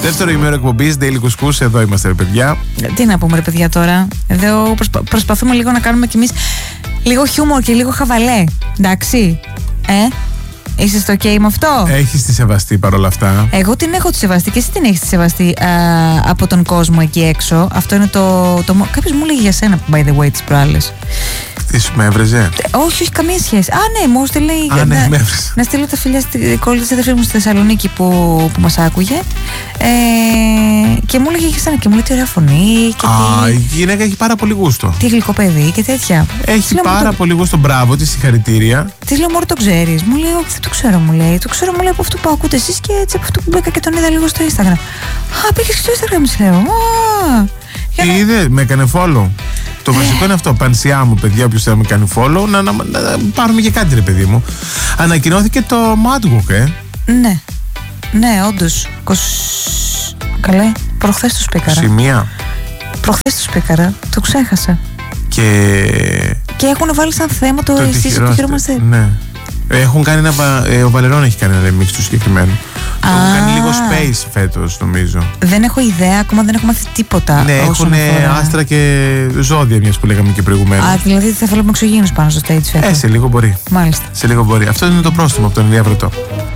Δεύτερο ημέρο εκπομπής Daily Couscous. Εδώ είμαστε, ρε παιδιά. Τι να πούμε, ρε παιδιά, τώρα. Εδώ προσπαθούμε λίγο να κάνουμε κι εμείς λίγο χιούμορ και λίγο χαβαλέ. Εντάξει. Είσαι στο OK με αυτό? Έχεις τη σεβαστή παρόλα αυτά? Εγώ την έχω τη σεβαστή και εσύ την έχεις τη σεβαστή από τον κόσμο εκεί έξω. Αυτό είναι το κάποιος μου έλεγε για σένα, by the way, τις προάλλες. Τι σου με έβρεζε? Όχι, καμία σχέση. Ναι, μου στείλε να στείλω τα φιλιά στην κόλλη της αδερφής μου στη Θεσσαλονίκη που μας άκουγε. Και μου έλεγε για σένα και μου λέει τι ωραία φωνή. Η γυναίκα έχει πάρα πολύ γούστο. Τι γλυκό παιδί και τέτοια. Έχει πάρα πολύ γούστο, μπράβο της, συγχαρητήρια. Τη λέω, μωρό, το ξέρεις? Μου λέει, όχι, δεν το ξέρω, μου λέει. Το ξέρω, μου λέει, από αυτό που ακούτε εσείς και έτσι από αυτό που μπήκα και τον είδα λίγο στο Instagram. Πήγες και στο Instagram, της λέω. Τι είδε, με έκανε follow. Το βασικό είναι αυτό, πανσιά μου, παιδιά, όποιος θέλει να με κάνει follow, να πάρουμε και κάτι, ρε παιδί μου. Ανακοινώθηκε το Madwalk, Ναι, όντως. Καλέ, προχθές το σπίκαρα. Σημεία. Προχθές το σπίκαρα, το ξέχασα. Και έχουν βάλει σαν θέμα το εσείς που χαιρόμαστε. Ναι. Έχουν κάνει ο Βαλερών έχει κάνει ένα remix του συγκεκριμένου. Έχουν κάνει λίγο space φέτος, νομίζω. Δεν έχω ιδέα, ακόμα δεν έχω μάθει τίποτα. Ναι, έχουν άστρα και ζώδια, μιας που λέγαμε και προηγουμένως. Δηλαδή θα βλέπουμε εξωγήινους πάνω στο stage φέτος. Σε λίγο μπορεί. Μάλιστα. Σε λίγο μπορεί. Αυτό είναι το πρόστιμο από τον ενδιαφέροντο.